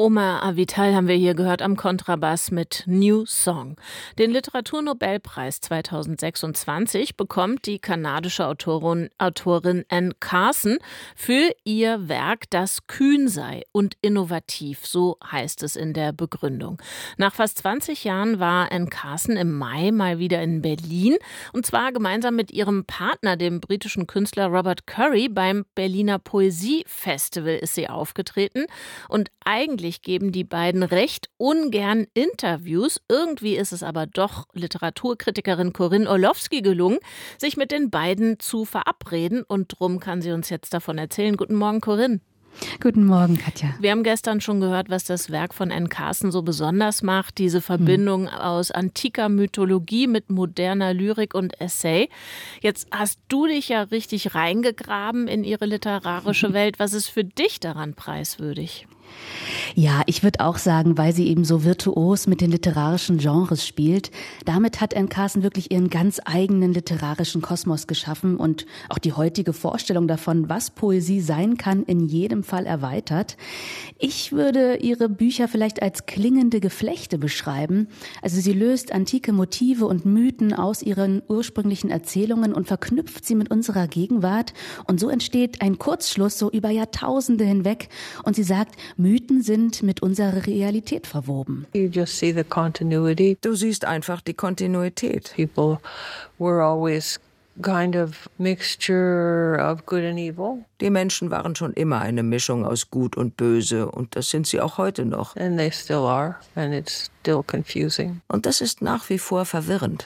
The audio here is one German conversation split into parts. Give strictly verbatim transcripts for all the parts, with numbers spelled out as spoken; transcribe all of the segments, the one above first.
Omer Avital haben wir hier gehört am Kontrabass mit New Song. Den Literaturnobelpreis zweitausendsechsundzwanzig bekommt die kanadische Autorin, Autorin Anne Carson für ihr Werk, das kühn sei und innovativ, so heißt es in der Begründung. Nach fast zwanzig Jahren war Anne Carson im Mai mal wieder in Berlin, und zwar gemeinsam mit ihrem Partner, dem britischen Künstler Robert Curry. Beim Berliner Poesiefestival ist sie aufgetreten, und eigentlich geben die beiden recht ungern Interviews. Irgendwie ist es aber doch Literaturkritikerin Corinne Orlowski gelungen, sich mit den beiden zu verabreden, und drum kann sie uns jetzt davon erzählen. Guten Morgen, Corinne. Guten Morgen, Katja. Wir haben gestern schon gehört, was das Werk von Anne Carson so besonders macht, diese Verbindung hm. aus antiker Mythologie mit moderner Lyrik und Essay. Jetzt hast du dich ja richtig reingegraben in ihre literarische Welt. Was ist für dich daran preiswürdig? Ja, ich würde auch sagen, weil sie eben so virtuos mit den literarischen Genres spielt. Damit hat Anne Carson wirklich ihren ganz eigenen literarischen Kosmos geschaffen und auch die heutige Vorstellung davon, was Poesie sein kann, in jedem Fall erweitert. Ich würde ihre Bücher vielleicht als klingende Geflechte beschreiben. Also sie löst antike Motive und Mythen aus ihren ursprünglichen Erzählungen und verknüpft sie mit unserer Gegenwart. Und so entsteht ein Kurzschluss so über Jahrtausende hinweg. Und sie sagt, Mythen sind mit unserer Realität verwoben. You just see the continuity. Du siehst einfach die Kontinuität. People were always kind of mixture of good and evil. Die Menschen waren schon immer eine Mischung aus Gut und Böse, und das sind sie auch heute noch. And they still are, and it's still confusing. Und das ist nach wie vor verwirrend.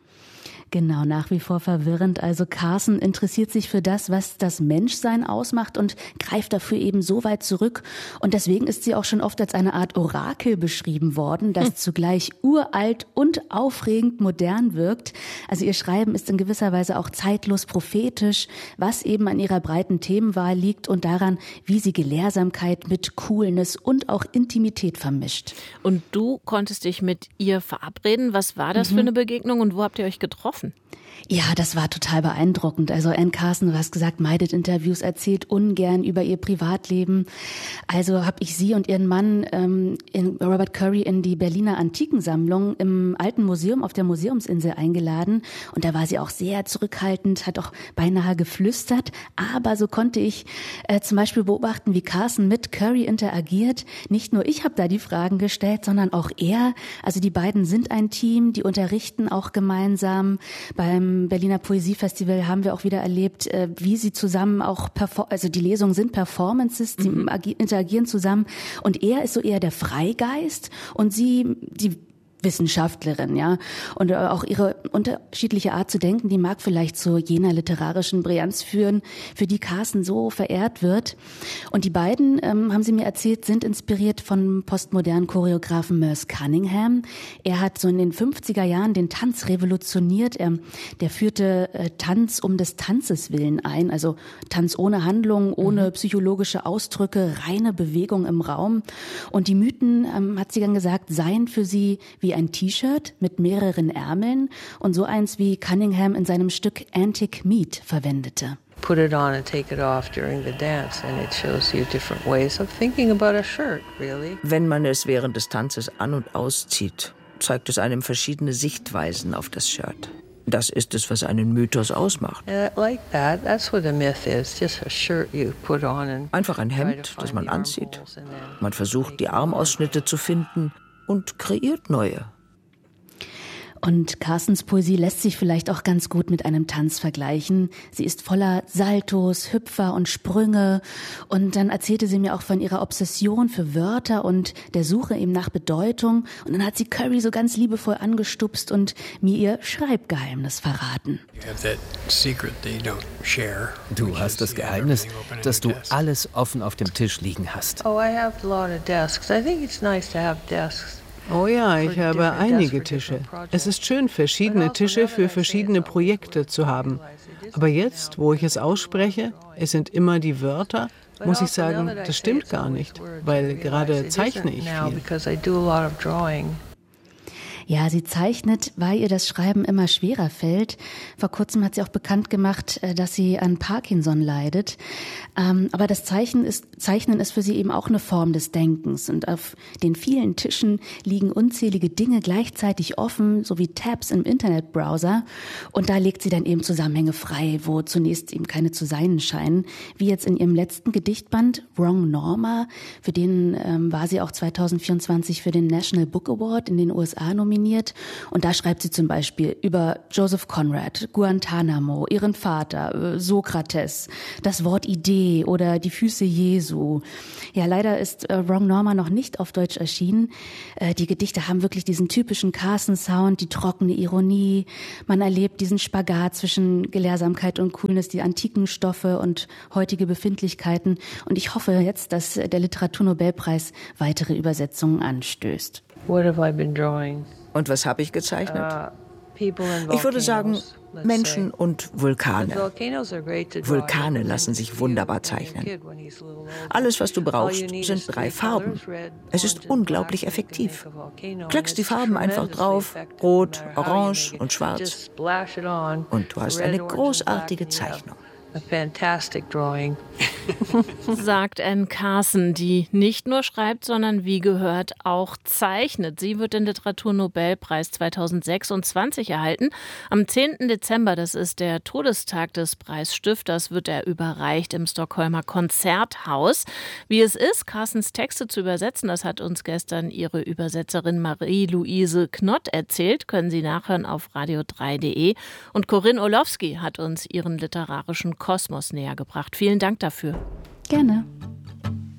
Genau, nach wie vor verwirrend. Also Carson interessiert sich für das, was das Menschsein ausmacht, und greift dafür eben so weit zurück. Und deswegen ist sie auch schon oft als eine Art Orakel beschrieben worden, das hm. zugleich uralt und aufregend modern wirkt. Also ihr Schreiben ist in gewisser Weise auch zeitlos prophetisch, was eben an ihrer breiten Themenwahl liegt und daran, wie sie Gelehrsamkeit mit Coolness und auch Intimität vermischt. Und du konntest dich mit ihr verabreden. Was war das mhm. für eine Begegnung und wo habt ihr euch getroffen? Ja, das war total beeindruckend. Also Anne Carson, du hast gesagt, meidet Interviews, erzählt ungern über ihr Privatleben. Also habe ich sie und ihren Mann ähm, in Robert Curry in die Berliner Antikensammlung im Alten Museum auf der Museumsinsel eingeladen. Und da war sie auch sehr zurückhaltend, hat auch beinahe geflüstert. Aber so konnte ich äh, zum Beispiel beobachten, wie Carson mit Curry interagiert. Nicht nur ich habe da die Fragen gestellt, sondern auch er. Also die beiden sind ein Team, die unterrichten auch gemeinsam. Beim Berliner Poesiefestival haben wir auch wieder erlebt, wie sie zusammen auch, perform- also die Lesungen sind Performances, die mhm. interagieren zusammen, und er ist so eher der Freigeist und sie die Wissenschaftlerin, ja. Und auch ihre unterschiedliche Art zu denken, die mag vielleicht zu jener literarischen Brillanz führen, für die Carson so verehrt wird. Und die beiden, ähm, haben sie mir erzählt, sind inspiriert von postmodernen Choreografen Merce Cunningham. Er hat so in den fünfziger Jahren den Tanz revolutioniert. Er, der führte äh, Tanz um des Tanzes willen ein, also Tanz ohne Handlung, ohne mhm. psychologische Ausdrücke, reine Bewegung im Raum. Und die Mythen, ähm, hat sie dann gesagt, seien für sie wie ein T-Shirt mit mehreren Ärmeln, und so eins wie Cunningham in seinem Stück Antique Meat verwendete. Put it on and take it off during the dance, and it shows you different ways of thinking about a shirt, really. Wenn man es während des Tanzes an- und auszieht, zeigt es einem verschiedene Sichtweisen auf das Shirt. Das ist es, was einen Mythos ausmacht. Einfach ein Hemd, das man anzieht. Man versucht, die Armausschnitte zu finden und kreiert neue. Und Carsons Poesie lässt sich vielleicht auch ganz gut mit einem Tanz vergleichen. Sie ist voller Saltos, Hüpfer und Sprünge. Und dann erzählte sie mir auch von ihrer Obsession für Wörter und der Suche eben nach Bedeutung. Und dann hat sie Curry so ganz liebevoll angestupst und mir ihr Schreibgeheimnis verraten. Du hast das Geheimnis, dass du alles offen auf dem Tisch liegen hast. Oh, I have a lot of desks. I think it's nice to have desks. Oh ja, ich habe einige Tische. Es ist schön, verschiedene Tische für verschiedene Projekte zu haben. Aber jetzt, wo ich es ausspreche, es sind immer die Wörter, muss ich sagen, das stimmt gar nicht, weil gerade zeichne ich viel. Ja, sie zeichnet, weil ihr das Schreiben immer schwerer fällt. Vor kurzem hat sie auch bekannt gemacht, dass sie an Parkinson leidet. Aber das Zeichnen ist, Zeichnen ist für sie eben auch eine Form des Denkens. Und auf den vielen Tischen liegen unzählige Dinge gleichzeitig offen, so wie Tabs im Internetbrowser. Und da legt sie dann eben Zusammenhänge frei, wo zunächst eben keine zu sein scheinen. Wie jetzt in ihrem letzten Gedichtband Wrong Norma. Für den ähm, war sie auch zweitausendvierundzwanzig für den National Book Award in den U S A nominiert. Und da schreibt sie zum Beispiel über Joseph Conrad, Guantanamo, ihren Vater, Sokrates, das Wort Idee oder die Füße Jesu. Ja, leider ist äh, Wrong Norma noch nicht auf Deutsch erschienen. Äh, die Gedichte haben wirklich diesen typischen Carson-Sound, die trockene Ironie. Man erlebt diesen Spagat zwischen Gelehrsamkeit und Coolness, die antiken Stoffe und heutige Befindlichkeiten. Und ich hoffe jetzt, dass der Literaturnobelpreis weitere Übersetzungen anstößt. What have I been drawing? Und was habe ich gezeichnet? Uh, people and Ich würde sagen, volcanoes, let's Menschen say. und Vulkane. Volcanoes are great to draw. Vulkane lassen sich wunderbar zeichnen. Alles, was du brauchst, sind drei Farben. Es ist unglaublich effektiv. Kleckst die Farben einfach drauf, rot, orange und schwarz. Und du hast eine großartige Zeichnung. A fantastic drawing. Sagt Anne Carson, die nicht nur schreibt, sondern wie gehört auch zeichnet. Sie wird den Literaturnobelpreis zweitausendsechsundzwanzig erhalten. Am zehnten Dezember, das ist der Todestag des Preisstifters, wird er überreicht im Stockholmer Konzerthaus. Wie es ist, Carsons Texte zu übersetzen, das hat uns gestern ihre Übersetzerin Marie-Louise Knott erzählt. Können Sie nachhören auf radio drei punkt de. Und Corinne Orlowski hat uns ihren literarischen Kosmos näher gebracht. Vielen Dank dafür. Gerne.